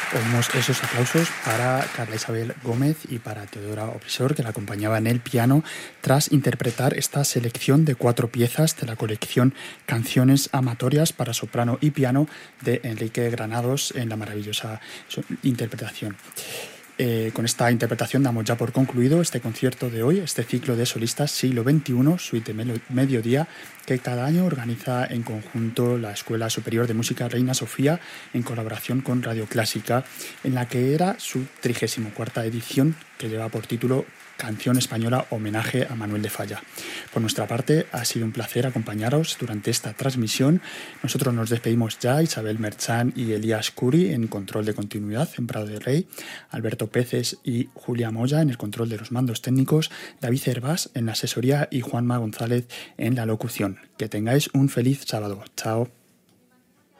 Oímos esos aplausos para Carla Isabel Gómez y para Teodora Opresor, que la acompañaba en el piano, tras interpretar esta selección de 4 piezas de la colección Canciones Amatorias para soprano y piano de Enrique Granados en la maravillosa interpretación. Con esta interpretación damos ya por concluido este concierto de hoy, este ciclo de solistas siglo XXI, Suite Mediodía, que cada año organiza en conjunto la Escuela Superior de Música Reina Sofía en colaboración con Radio Clásica, en la que era su 34ª edición, que lleva por título Canción Española Homenaje a Manuel de Falla. Por nuestra parte, ha sido un placer acompañaros durante esta transmisión. Nosotros nos despedimos ya, Isabel Merchán y Elías Curi en control de continuidad en Prado de Rey, Alberto Peces y Julia Moya en el control de los mandos técnicos, David Hervás en la asesoría y Juanma González en la locución. Que tengáis un feliz sábado. Chao.